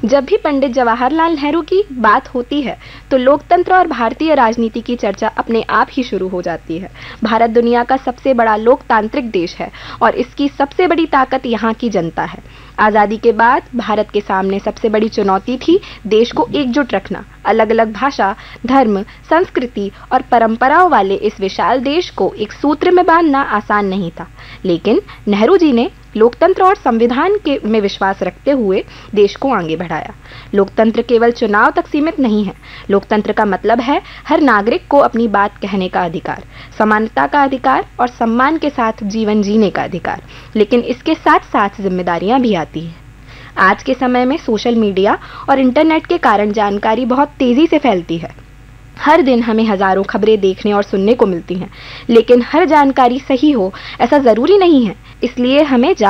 जब भी पंडित जवाहरलाल नेहरू की बात होती है तो लोकतंत्र और भारतीय राजनीति की चर्चा अपने आप ही शुरू हो जाती है। भारत दुनिया का सबसे बड़ा लोकतांत्रिक देश है और इसकी सबसे बड़ी ताकत यहाँ की जनता है। आज़ादी के बाद भारत के सामने सबसे बड़ी चुनौती थी देश को एकजुट रखना। अलग अलग भाषा, धर्म, संस्कृति और परंपराओं वाले इस विशाल देश को एक सूत्र में बांधना आसान नहीं था, लेकिन नेहरू जी ने लोकतंत्र और संविधान के में विश्वास रखते हुए देश को आगे बढ़ाया। लोकतंत्र केवल चुनाव तक सीमित नहीं है। लोकतंत्र का मतलब है हर नागरिक को अपनी बात कहने का अधिकार, समानता का अधिकार और सम्मान के साथ जीवन जीने का अधिकार। लेकिन इसके साथ साथ जिम्मेदारियां भी आती हैं। आज के समय में सोशल मीडिया और इंटरनेट के कारण जानकारी बहुत तेजी से फैलती है। हर दिन हमें हजारों खबरें देखने और सुनने को मिलती हैं, लेकिन हर जानकारी सही हो ऐसा जरूरी नहीं है। इसलिए हमें